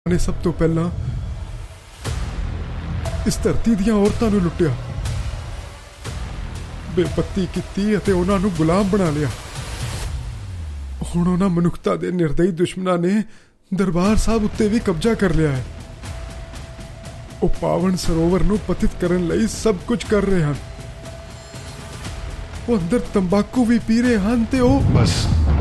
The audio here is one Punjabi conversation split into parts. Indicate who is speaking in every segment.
Speaker 1: ਨੇ ਸਭ ਤੋਂ ਪਹਿਲਾਂ ਇਸ ਧਰਤੀ ਦੀਆਂ ਔਰਤਾਂ ਨੂੰ ਲੁੱਟਿਆ, ਬੇਪੱਤੀ ਕੀਤੀ ਅਤੇ ਉਹਨਾਂ ਨੂੰ ਗੁਲਾਮ ਬਣਾ ਲਿਆ। ਹੁਣ ਉਹਨਾਂ ਮਨੁੱਖਤਾ ਦੇ ਨਿਰਦਈ ਦੁਸ਼ਮਣਾਂ ਨੇ ਦਰਬਾਰ ਸਾਹਿਬ ਉੱਤੇ ਵੀ ਕਬਜ਼ਾ ਕਰ ਲਿਆ ਹੈ। ਉਹ ਪਾਵਨ ਸਰੋਵਰ ਨੂੰ ਪਤਿਤ ਕਰਨ ਲਈ ਸਭ ਕੁਝ ਕਰ ਰਹੇ ਹਨ। ਉਹ ਅੰਦਰ ਤੰਬਾਕੂ ਵੀ ਪੀ ਰਹੇ ਹਨ ਤੇ ਉਹ
Speaker 2: ਬਸ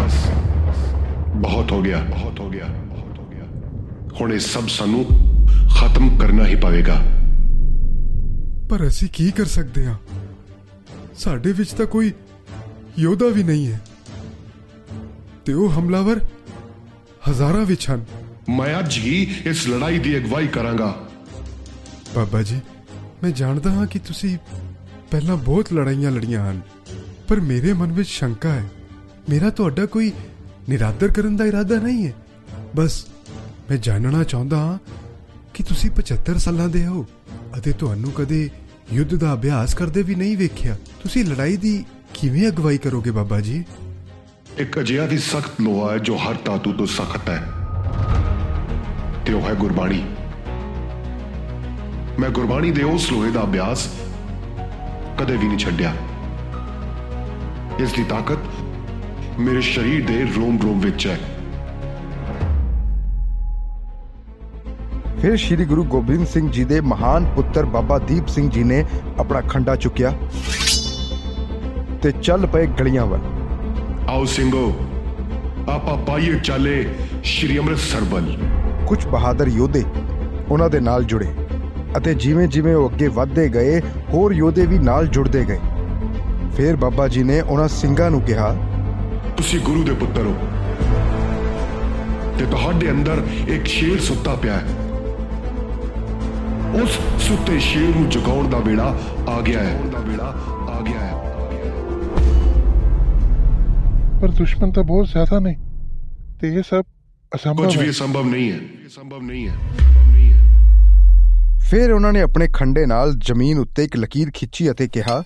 Speaker 2: ਬਹੁਤ ਹੋ ਗਿਆ, ਬਹੁਤ ਹੋ ਗਿਆ। ਹੁਣ ਇਹ ਸਭ ਸਾਨੂੰ ਖਤਮ ਕਰਨਾ ਹੀ ਪਵੇਗਾ।
Speaker 1: ਪਰ ਅਸੀਂ ਕੀ ਕਰ ਸਕਦੇ ਹਾਂ? ਸਾਡੇ ਵਿੱਚ ਤਾਂ ਕੋਈ ਯੋਧਾ ਵੀ ਨਹੀਂ ਹੈ ਤੇ ਉਹ ਹਮਲਾਵਰ ਹਜ਼ਾਰਾਂ ਵਿੱਚ ਹਨ।
Speaker 2: ਮੈਂ ਅੱਜ ਹੀ ਇਸ ਲੜਾਈ ਦੀ ਅਗਵਾਈ ਕਰਾਂਗਾ।
Speaker 1: ਬਾਬਾ ਜੀ, ਮੈਂ ਜਾਣਦਾ ਹਾਂ ਕਿ ਤੁਸੀਂ ਪਹਿਲਾਂ ਬਹੁਤ ਲੜਾਈਆਂ ਲੜੀਆਂ ਹਨ, ਪਰ ਮੇਰੇ ਮਨ ਵਿੱਚ ਸ਼ੰਕਾ ਹੈ। ਮੇਰਾ ਤੁਹਾਡਾ ਕੋਈ ਨਿਰਾਦਰ ਕਰਨ ਦਾ ਇਰਾਦਾ ਨਹੀਂ ਹੈ। ਬਸ ਮੈਂ ਜਾਣਨਾ ਚਾਹੁੰਦਾ ਹਾਂ ਕਿ ਤੁਸੀਂ 75 ਸਾਲਾਂ ਦੇ ਹੋ ਅਤੇ ਤੁਹਾਨੂੰ ਕਦੇ ਯੁੱਧ ਦਾ ਅਭਿਆਸ ਕਰਦੇ ਵੀ ਨਹੀਂ ਵੇਖਿਆ। ਤੁਸੀਂ ਲੜਾਈ ਦੀ ਕਿਵੇਂ ਅਗਵਾਈ ਕਰੋਗੇ ਬਾਬਾ ਜੀ?
Speaker 2: ਇੱਕ ਅਜਿਹਾ ਦੀ ਸਖਤ ਲੋਹਾ ਹੈ ਜੋ ਹਰ ਧਾਤੂ ਤੋਂ ਸਖਤ ਹੈ ਤੇ ਉਹ ਹੈ ਗੁਰਬਾਣੀ। ਮੈਂ ਗੁਰਬਾਣੀ ਦੇ ਉਸ ਲੋਹੇ ਦਾ ਅਭਿਆਸ ਕਦੇ ਵੀ ਨਹੀਂ ਛੱਡਿਆ। ਇਸ ਦੀ ਤਾਕਤ ਮੇਰੇ ਸਰੀਰ ਦੇ ਰੋਮ ਵਿੱਚ ਹੈ।
Speaker 3: ਫਿਰ ਸ਼੍ਰੀ ਗੁਰੂ ਗੋਬਿੰਦ ਸਿੰਘ ਜੀ ਦੇ ਮਹਾਨ ਪੁੱਤਰ ਬਾਬਾ ਦੀਪ ਸਿੰਘ ਜੀ ਨੇ ਆਪਣਾ ਖੰਡਾ ਚੁੱਕਿਆ ਤੇ ਚੱਲ ਪਏ ਗਲੀਆਂ ਵੱਲ।
Speaker 2: ਆਓ ਸਿੰਘੋ, ਆਪਾਂ ਪਾਈਏ ਚਾਲੇ ਸ਼੍ਰੀ ਅੰਮ੍ਰਿਤਸਰ ਵੱਲ।
Speaker 3: ਕੁਝ ਬਹਾਦਰ ਯੋਧੇ ਉਹਨਾਂ ਦੇ ਨਾਲ ਜੁੜੇ ਅਤੇ ਜਿਵੇਂ ਜਿਵੇਂ ਉਹ ਅੱਗੇ ਵੱਧਦੇ ਗਏ, ਹੋਰ ਯੋਧੇ ਵੀ ਨਾਲ ਜੁੜਦੇ ਗਏ। ਫਿਰ ਬਾਬਾ ਜੀ ਨੇ ਉਹਨਾਂ ਸਿੰਘਾਂ ਨੂੰ ਕਿਹਾ,
Speaker 2: ਤੁਸੀਂ ਗੁਰੂ ਦੇ ਪੁੱਤਰ ਹੋ ਤੇ ਤੁਹਾਡੇ ਅੰਦਰ ਇੱਕ ਸ਼ੇਰ ਸੁੱਤਾ ਪਿਆ ਹੈ। ਉਸ ਸੁੱਤੇ ਸ਼ੇਰ ਨੂੰ ਜਗਾਉਣ ਦਾ ਵੇਲਾ ਆ ਗਿਆ ਹੈ।
Speaker 4: ਪਰ ਦੁਸ਼ਮਣ ਤਾਂ ਬਹੁਤ ਜ਼ਿਆਦਾ ਨੇ ਤੇ ਇਹ ਸਭ ਅਸੰਭਵ
Speaker 2: ਕੁਝ
Speaker 4: ਹੈ।
Speaker 2: ਵੀ ਸੰਭਵ ਨਹੀਂ ਹੈ।
Speaker 3: ਫਿਰ ਉਹਨਾਂ ਨੇ ਆਪਣੇ ਖੰਡੇ ਨਾਲ ਜ਼ਮੀਨ ਉੱਤੇ ਇੱਕ ਲਕੀਰ ਖਿੱਚੀ ਅਤੇ ਕਿਹਾ,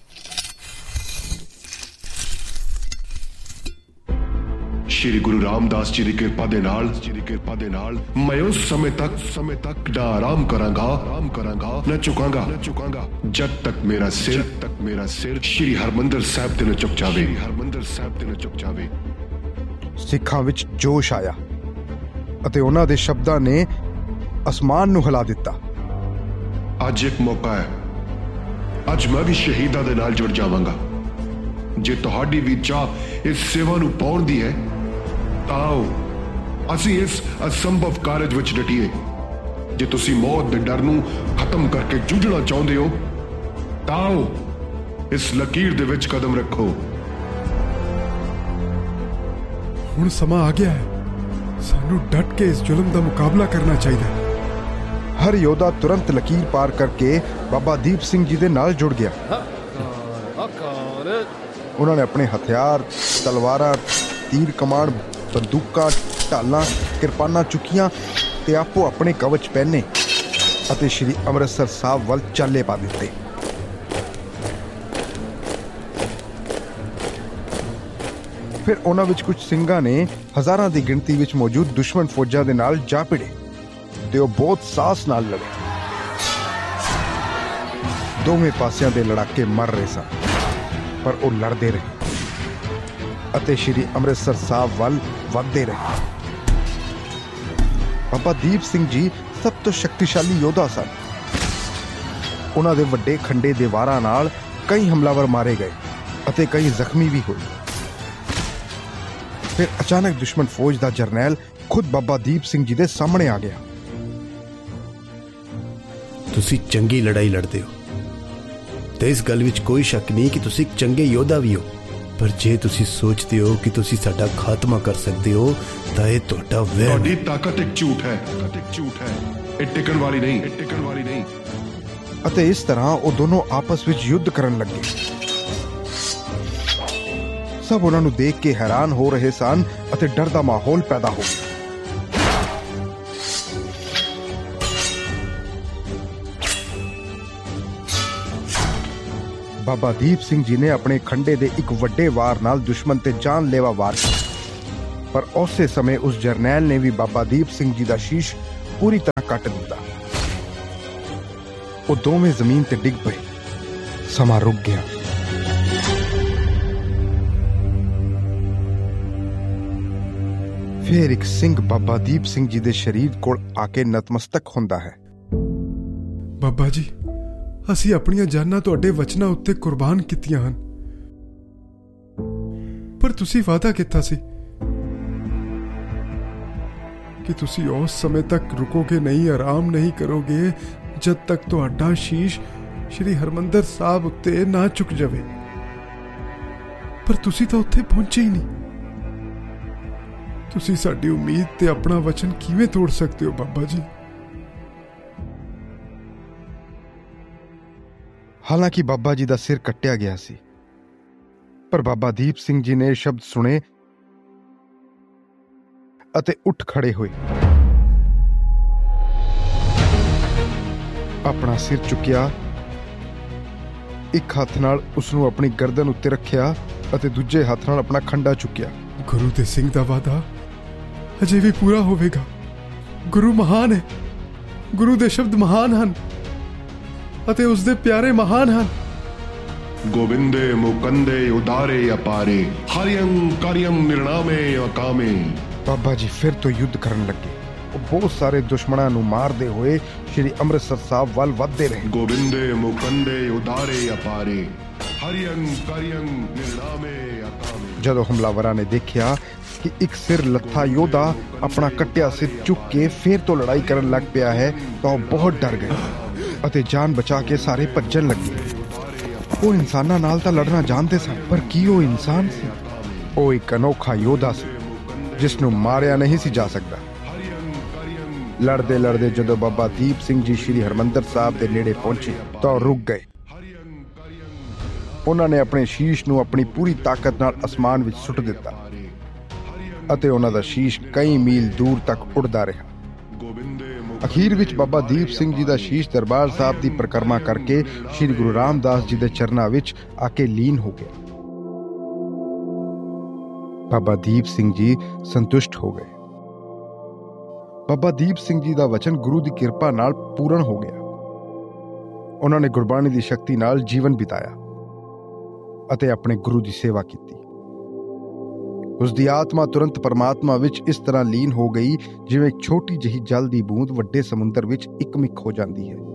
Speaker 2: ਸ਼੍ਰੀ ਗੁਰੂ ਰਾਮਦਾਸ ਜੀ ਦੀ ਕਿਰਪਾ ਦੇ ਨਾਲ ਮੈਂ ਉਸ ਸਮੇਂ ਤੱਕ ਨਾ ਆਰਾਮ ਕਰਾਂਗਾ ਨਾ ਝੁਕਾਂਗਾ ਜਦ ਤੱਕ ਮੇਰਾ ਸਿਰ ਸ਼੍ਰੀ ਹਰਮੰਦਰ ਸਾਹਿਬ ਤੇ ਨਾ ਝੁਕ ਜਾਵੇ।
Speaker 3: ਸਿੱਖਾਂ ਵਿੱਚ ਜੋਸ਼ ਆਇਆ ਅਤੇ ਉਹਨਾਂ ਦੇ ਸ਼ਬਦਾਂ ਨੇ ਅਸਮਾਨ ਨੂੰ ਹਿਲਾ ਦਿੱਤਾ।
Speaker 2: ਅੱਜ ਇੱਕ ਮੌਕਾ ਹੈ। ਅੱਜ ਮੈਂ ਵੀ ਸ਼ਹੀਦਾਂ ਦੇ ਨਾਲ ਜੁੜ ਜਾਵਾਂਗਾ। ਜੇ ਤੁਹਾਡੀ ਵੀ ਚਾਹ ਇਸ ਸੇਵਾ ਨੂੰ ਪਾਉਣ ਦੀ ਹੈ ਤਾਂ ਆਓ ਅਸੀਂ ਇਸ ਅਸੰਭਵ ਕਾਰਜ ਵਿੱਚ ਡਟੀਏ। ਜੇ ਤੁਸੀਂ ਮੌਤ ਦੇ ਡਰ ਨੂੰ ਖਤਮ ਕਰਕੇ ਜੂਝਣਾ ਚਾਹੁੰਦੇ ਹੋ ਤਾਂ ਆਓ ਇਸ ਲਕੀਰ ਦੇ ਵਿੱਚ ਕਦਮ ਰੱਖੋ।
Speaker 1: ਹੁਣ ਸਮਾਂ ਆ ਗਿਆ ਹੈ। ਸਾਨੂੰ ਡਟ ਕੇ ਇਸ ਜ਼ੁਲਮ ਦਾ ਮੁਕਾਬਲਾ ਕਰਨਾ ਚਾਹੀਦਾ ਹੈ।
Speaker 3: ਹਰ ਯੋਧਾ ਤੁਰੰਤ ਲਕੀਰ ਪਾਰ ਕਰਕੇ ਬਾਬਾ ਦੀਪ ਸਿੰਘ ਜੀ ਦੇ ਨਾਲ ਜੁੜ ਗਿਆ। ਉਹਨਾਂ ਨੇ ਆਪਣੇ ਹਥਿਆਰ, ਤਲਵਾਰਾਂ, ਤੀਰ ਕਮਾਨ, ਬੰਦੂਕਾਂ, ਢਾਲਾਂ, ਕਿਰਪਾਨਾਂ ਚੁੱਕੀਆਂ ਤੇ ਆਪੋ ਆਪਣੇ ਕਵਚ ਪਹਿਨੇ ਅਤੇ ਸ਼੍ਰੀ ਅੰਮ੍ਰਿਤਸਰ ਸਾਹਿਬ ਵੱਲ ਚਾਲੇ ਪਾ ਦਿੱਤੇ। ਫਿਰ ਉਹਨਾਂ ਵਿੱਚ ਕੁਝ ਸਿੰਘਾਂ ਨੇ ਹਜ਼ਾਰਾਂ ਦੀ ਗਿਣਤੀ ਵਿੱਚ ਮੌਜੂਦ ਦੁਸ਼ਮਣ ਫੌਜਾਂ ਦੇ ਨਾਲ ਜਾ ਭਿੜੇ ਤੇ ਉਹ ਬਹੁਤ ਸਾਹਸ ਨਾਲ ਲੜੇ। ਦੋਵੇਂ ਪਾਸਿਆਂ ਦੇ ਲੜਾਕੇ ਮਰ ਰਹੇ ਸਨ, ਪਰ ਉਹ ਲੜਦੇ ਰਹੇ ਅਤੇ ਸ਼੍ਰੀ ਅੰਮ੍ਰਿਤਸਰ ਸਾਹਿਬ ਵੱਲ ਵੱਧਦੇ ਰਹੇ। ਬਾਬਾ ਦੀਪ ਸਿੰਘ ਜੀ ਸਭ ਤੋਂ ਸ਼ਕਤੀਸ਼ਾਲੀ ਯੋਧਾ ਸਨ। ਉਹਨਾਂ ਦੇ ਵੱਡੇ ਖੰਡੇ ਦੇ ਵਾਰਾਂ ਨਾਲ ਕਈ ਹਮਲਾਵਰ ਮਾਰੇ ਗਏ ਅਤੇ ਕਈ ਜ਼ਖਮੀ ਵੀ ਹੋਏ। ਫਿਰ ਅਚਾਨਕ ਦੁਸ਼ਮਣ ਫੌਜ ਦਾ ਜਰਨੈਲ ਖੁਦ ਬਾਬਾ ਦੀਪ ਸਿੰਘ ਜੀ ਦੇ ਸਾਹਮਣੇ ਆ ਗਿਆ।
Speaker 5: ਤੁਸੀਂ ਚੰਗੀ ਲੜਾਈ ਲੜਦੇ ਹੋ ਤੇ ਇਸ ਗੱਲ ਵਿੱਚ ਕੋਈ ਸ਼ੱਕ ਨਹੀਂ ਕਿ ਤੁਸੀਂ ਇੱਕ ਚੰਗੇ ਯੋਧਾ ਵੀ ਹੋ। ਪਰ ਜੇ ਤੁਸੀਂ ਸੋਚਦੇ ਹੋ ਕਿ ਤੁਸੀਂ ਸਾਡਾ ਖਾਤਮਾ ਕਰ ਸਕਦੇ ਹੋ ਤਾਂ ਇਹ ਤੁਹਾਡਾ ਵਹਿਮ।
Speaker 2: ਤੁਹਾਡੀ ਤਾਕਤ ਇੱਕ ਝੂਠ ਹੈ। ਇਹ ਟਿਕਣ ਵਾਲੀ ਨਹੀਂ।
Speaker 3: ਅਤੇ ਇਸ ਤਰ੍ਹਾਂ ਉਹ ਦੋਨੋਂ ਆਪਸ ਵਿੱਚ ਯੁੱਧ ਕਰਨ ਲੱਗੇ। ਸਭ ਉਹਨਾਂ ਨੂੰ ਦੇਖ ਕੇ ਹੈਰਾਨ ਹੋ ਰਹੇ ਸਨ ਅਤੇ ਡਰ ਦਾ ਮਾਹੌਲ ਪੈਦਾ ਹੋ ਗਿਆ। ਬਾਬਾ ਦੀਪ ਸਿੰਘ ਜੀ ਨੇ ਆਪਣੇ ਖੰਡੇ ਦੇ ਇੱਕ ਵੱਡੇ ਵਾਰ ਨਾਲ ਦੁਸ਼ਮਣ ਤੇ ਜਾਨਲੇਵਾ ਵਾਰ ਕੀਤਾ, ਪਰ ਉਸੇ ਸਮੇਂ ਉਸ ਜਰਨੈਲ ਨੇ ਵੀ ਬਾਬਾ ਦੀਪ ਸਿੰਘ ਜੀ ਦਾ ਸ਼ੀਸ਼ ਪੂਰੀ ਤਰ੍ਹਾਂ ਕੱਟ ਦਿੱਤਾ। ਉਹ ਦੋਵੇਂ ਜ਼ਮੀਨ ਤੇ ਡਿੱਗ ਪਏ। ਸਮਾਂ ਰੁਕ ਗਿਆ। ਫਿਰ ਇੱਕ ਸਿੰਘ ਬਾਬਾ ਦੀਪ ਸਿੰਘ ਜੀ ਦੇ ਸਰੀਰ ਕੋਲ ਆ ਕੇ ਨਤਮਸਤਕ ਹੁੰਦਾ ਹੈ।
Speaker 1: ਬਾਬਾ ਜੀ, ਅਸੀਂ ਆਪਣੀਆਂ ਜਾਨਾਂ ਤੁਹਾਡੇ ਵਚਨਾਂ ਉੱਤੇ ਕੁਰਬਾਨ ਕੀਤੀਆਂ ਹਨ, ਪਰ ਤੁਸੀਂ ਵਾਅਦਾ ਕੀਤਾ ਸੀ ਕਿ ਤੁਸੀਂ ਉਸ ਸਮੇਂ ਤੱਕ ਰੁਕੋਗੇ ਨਹੀਂ, ਆਰਾਮ ਨਹੀਂ ਕਰੋਗੇ ਜਦ ਤੱਕ ਤੁਹਾਡਾ ਸ਼ੀਸ਼ ਸ਼੍ਰੀ ਹਰਮੰਦਰ ਸਾਹਿਬ ਉੱਤੇ ਨਾ ਝੁਕ ਜਾਵੇ। ਪਰ ਤੁਸੀਂ ਤਾਂ ਉੱਥੇ ਪਹੁੰਚੇ ਹੀ ਨਹੀਂ। ਤੁਸੀਂ ਸਾਡੀ ਉਮੀਦ ਤੇ ਆਪਣਾ ਵਚਨ ਕਿਵੇਂ ਤੋੜ ਸਕਦੇ ਹੋ ਬਾਬਾ ਜੀ?
Speaker 3: ਹਾਲਾਂਕਿ ਬਾਬਾ ਜੀ ਦਾ ਸਿਰ ਕੱਟਿਆ ਗਿਆ ਸੀ, ਪਰ ਬਾਬਾ ਦੀਪ ਸਿੰਘ ਜੀ ਨੇ ਇਹ ਸ਼ਬਦ ਸੁਣੇ ਅਤੇ ਉੱਠ ਖੜੇ ਹੋਏ। ਆਪਣਾ ਸਿਰ ਚੁੱਕਿਆ, ਇੱਕ ਹੱਥ ਨਾਲ ਉਸ ਨੂੰ ਆਪਣੀ ਗਰਦਨ ਉੱਤੇ ਰੱਖਿਆ ਅਤੇ ਦੂਜੇ ਹੱਥ ਨਾਲ ਆਪਣਾ ਖੰਡਾ ਚੁੱਕਿਆ।
Speaker 1: ਗੁਰੂ ਦੇ ਸਿੰਘ ਦਾ ਵਾਅਦਾ ਅਜੇ ਵੀ ਪੂਰਾ ਹੋਵੇਗਾ। ਗੁਰੂ ਮਹਾਨ ਹੈ, ਗੁਰੂ ਦੇ ਸ਼ਬਦ ਮਹਾਨ ਹਨ ਅਤੇ ਉਸ ਦੇ ਪਿਆਰੇ ਮਹਾਨ ਹਨ।
Speaker 2: ਗੋਬਿੰਦੇ ਮੁਕੰਦੇ ਉਦਾਰੇ ਅਪਾਰੇ, ਹਰਿਯੰ ਕਰਿਯੰ ਨਿਰਣਾਮੇ ਅਕਾਮੇ।
Speaker 3: ਬਾਬਾ ਜੀ ਫਿਰ ਤੋਂ ਯੁੱਧ ਕਰਨ ਲੱਗੇ। ਉਹ ਬਹੁਤ ਸਾਰੇ ਦੁਸ਼ਮਣਾਂ ਨੂੰ ਮਾਰਦੇ ਹੋਏ ਸ਼੍ਰੀ ਅੰਮ੍ਰਿਤਸਰ ਸਾਹਿਬ ਵੱਲ ਵੱਧਦੇ ਰਹੇ।
Speaker 2: ਗੋਬਿੰਦੇ ਮੁਕੰਦੇ ਉਦਾਰੇ ਅਪਾਰੇ, ਹਰਿਯੰ ਕਰਿਯੰ ਨਿਰਣਾਮੇ ਅਕਾਮੇ। ਜਦੋਂ
Speaker 3: ਹਮਲਾਵਰਾਂ ਨੇ ਦੇਖਿਆ ਕਿ ਇੱਕ ਸਿਰ ਲੱਥਾ ਯੋਧਾ ਆਪਣਾ ਕੱਟਿਆ ਸਿਰ ਚੁੱਕ ਕੇ ਫਿਰ ਤੋਂ ਲੜਾਈ ਕਰਨ ਲੱਗ ਪਿਆ ਹੈ ਤਾਂ ਉਹ ਬਹੁਤ ਡਰ ਗਏ ਅਤੇ ਜਾਨ ਬਚਾ ਕੇ ਸਾਰੇ ਭੱਜਣ ਲੱਗੇ। ਉਹ ਇਨਸਾਨਾਂ ਨਾਲ ਤਾਂ ਲੜਨਾ ਜਾਣਦੇ ਸਨ, ਪਰ ਕੀ ਉਹ ਇਨਸਾਨ ਸੀ? ਉਹ ਇੱਕ ਅਨੋਖਾ ਯੋਧਾ ਸੀ ਜਿਸ ਨੂੰ ਮਾਰਿਆ ਨਹੀਂ ਸੀ ਜਾ ਸਕਦਾ। ਲੜਦੇ ਲੜਦੇ ਜਦੋਂ ਬਾਬਾ ਦੀਪ ਸਿੰਘ ਜੀ ਸ਼੍ਰੀ ਹਰਮੰਦਰ ਸਾਹਿਬ ਦੇ ਨੇੜੇ ਪਹੁੰਚੇ ਤਾਂ ਉਹ ਰੁਕ ਗਏ। ਉਹਨਾਂ ਨੇ ਆਪਣੇ ਸ਼ੀਸ਼ ਨੂੰ ਆਪਣੀ ਪੂਰੀ ਤਾਕਤ ਨਾਲ ਅਸਮਾਨ ਵਿੱਚ ਸੁੱਟ ਦਿੱਤਾ ਅਤੇ ਉਹਨਾਂ ਦਾ ਸ਼ੀਸ਼ ਕਈ ਮੀਲ ਦੂਰ ਤੱਕ ਉੱਡਦਾ ਰਿਹਾ। ਅਖੀਰ ਵਿੱਚ ਬਾਬਾ ਦੀਪ ਸਿੰਘ ਜੀ ਦਾ ਸ਼ੀਸ਼ ਦਰਬਾਰ ਸਾਹਿਬ ਦੀ ਪਰਿਕਰਮਾ ਕਰਕੇ ਸ਼੍ਰੀ ਗੁਰੂ ਰਾਮਦਾਸ ਜੀ ਦੇ ਚਰਨਾਂ ਵਿੱਚ ਆ ਕੇ ਲੀਨ ਹੋ ਗਿਆ। ਬਾਬਾ ਦੀਪ ਸਿੰਘ ਜੀ ਸੰਤੁਸ਼ਟ ਹੋ ਗਏ। ਬਾਬਾ ਦੀਪ ਸਿੰਘ ਜੀ ਦਾ ਵਚਨ ਗੁਰੂ ਦੀ ਕਿਰਪਾ ਨਾਲ ਪੂਰਨ ਹੋ ਗਿਆ। ਉਹਨਾਂ ਨੇ ਗੁਰਬਾਣੀ ਦੀ ਸ਼ਕਤੀ ਨਾਲ ਜੀਵਨ ਬਿਤਾਇਆ ਅਤੇ ਆਪਣੇ ਗੁਰੂ ਦੀ ਸੇਵਾ ਕੀਤੀ। ਉਸ ਦੀ ਆਤਮਾ ਤੁਰੰਤ ਪਰਮਾਤਮਾ ਵਿੱਚ ਇਸ ਤਰ੍ਹਾਂ ਲੀਨ ਹੋ ਗਈ ਜਿਵੇਂ ਇੱਕ ਛੋਟੀ ਜਿਹੀ ਜਲ ਦੀ ਬੂੰਦ ਵੱਡੇ ਸਮੁੰਦਰ ਵਿੱਚ ਇੱਕਮਿਕ ਹੋ ਜਾਂਦੀ ਹੈ।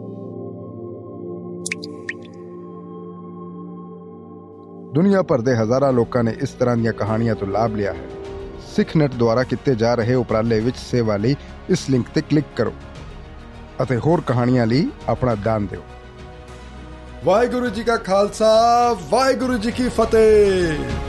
Speaker 3: ਦੁਨੀਆ ਭਰ ਦੇ ਹਜ਼ਾਰਾਂ ਲੋਕਾਂ ਨੇ ਇਸ ਤਰ੍ਹਾਂ ਦੀਆਂ ਕਹਾਣੀਆਂ ਤੋਂ ਲਾਭ ਲਿਆ ਹੈ। ਸਿੱਖ ਨੈਟ ਦੁਆਰਾ ਕੀਤੇ ਜਾ ਰਹੇ ਉਪਰਾਲੇ ਵਿੱਚ ਸੇਵਾ ਲਈ ਇਸ ਲਿੰਕ ਤੇ ਕਲਿੱਕ ਕਰੋ ਅਤੇ ਹੋਰ ਕਹਾਣੀਆਂ ਲਈ ਆਪਣਾ ਦਾਨ ਦਿਓ।
Speaker 1: ਵਾਹਿਗੁਰੂ ਜੀ ਕਾ ਖਾਲਸਾ, ਵਾਹਿਗੁਰੂ ਜੀ ਕੀ ਫਤਿਹ।